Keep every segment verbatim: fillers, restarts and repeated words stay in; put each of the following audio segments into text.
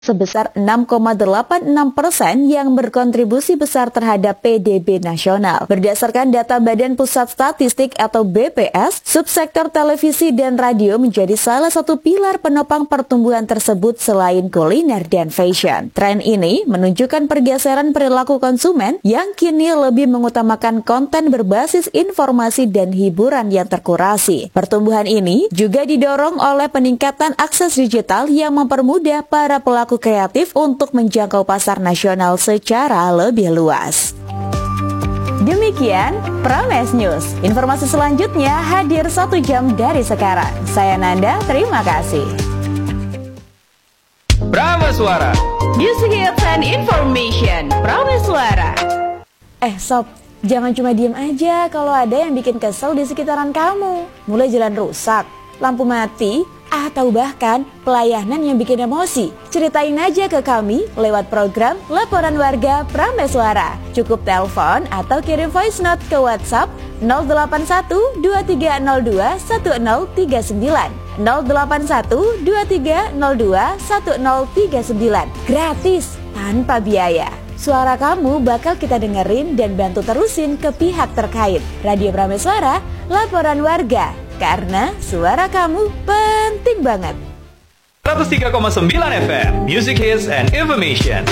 sebesar enam koma delapan enam persen yang berkontribusi besar terhadap P D B nasional. Berdasarkan data Badan Pusat Statistik atau B P S, subsektor televisi dan radio menjadi salah satu pilar penopang pertumbuhan tersebut selain kuliner dan fashion. Tren ini menunjukkan pergeseran perilaku konsumen yang kini lebih mengutamakan konten berbasis informasi dan hiburan yang terkurasi. Pertumbuhan ini juga didorong oleh peningkatan akses digital yang mempermudah para pelaku kreatif untuk menjangkau pasar nasional secara lebih luas. Demikian Prames News. Informasi selanjutnya hadir satu jam dari sekarang. Saya Nanda, terima kasih. Prameswara, Music Hits and Information. Prameswara. Eh sob, jangan cuma diem aja kalau ada yang bikin kesel di sekitaran kamu. Mulai jalan rusak, lampu mati, atau bahkan pelayanan yang bikin emosi. Ceritain aja ke kami lewat program Laporan Warga Prameswara. Cukup telepon atau kirim voice note ke WhatsApp nol delapan satu dua tiga nol dua satu nol tiga sembilan nol delapan satu dua tiga nol dua satu nol tiga sembilan. Gratis, tanpa biaya. Suara kamu bakal kita dengerin dan bantu terusin ke pihak terkait. Radio Prameswara, Laporan Warga. Karena suara kamu penting banget. seratus tiga koma sembilan F M, Music Hits and Information.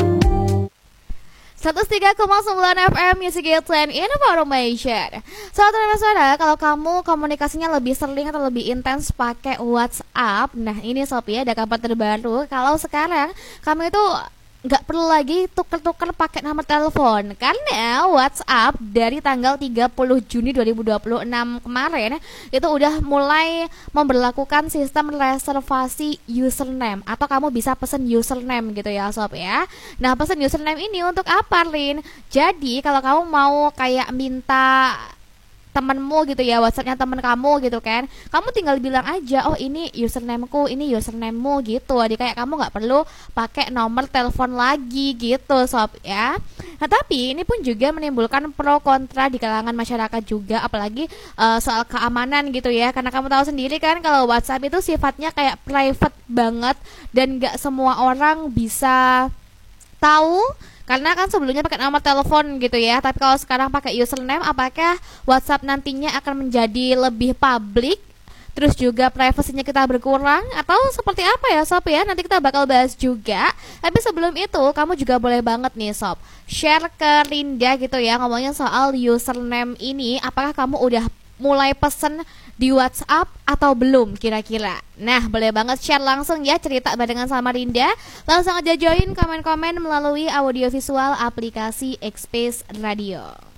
seratus tiga koma sembilan F M Music Hits and Information. Sobat Prameswara, kalau kamu komunikasinya lebih sering atau lebih intens pakai WhatsApp, nah ini sob ya, ada kabar terbaru. Kalau sekarang kamu itu nggak perlu lagi tuker-tuker pakai nomor telepon, karena WhatsApp dari tanggal tiga puluh Juni dua ribu dua puluh enam kemarin itu udah mulai memberlakukan sistem reservasi username, atau kamu bisa pesen username gitu ya sob ya. Nah, pesen username ini untuk apa, Lin? Jadi kalau kamu mau kayak minta temenmu gitu ya, WhatsAppnya temen kamu gitu kan, kamu tinggal bilang aja, oh ini usernameku, ini usernamemu gitu. Jadi kayak kamu nggak perlu pakai nomor telepon lagi gitu sob ya. Nah tapi ini pun juga menimbulkan pro kontra di kalangan masyarakat juga, apalagi uh, soal keamanan gitu ya. Karena kamu tahu sendiri kan kalau WhatsApp itu sifatnya kayak private banget dan nggak semua orang bisa tahu. Karena kan sebelumnya pakai nomor telepon gitu ya, tapi kalau sekarang pakai username, apakah WhatsApp nantinya akan menjadi lebih publik? Terus juga privasinya kita berkurang atau seperti apa ya sob ya? Nanti kita bakal bahas juga. Tapi sebelum itu kamu juga boleh banget nih sob share ke Linda gitu ya, ngomongin soal username ini. Apakah kamu udah mulai pesen di WhatsApp atau belum kira-kira? Nah, boleh banget share langsung ya cerita barengan sama Rinda. Langsung aja join komen-komen melalui audiovisual aplikasi X-Space Radio.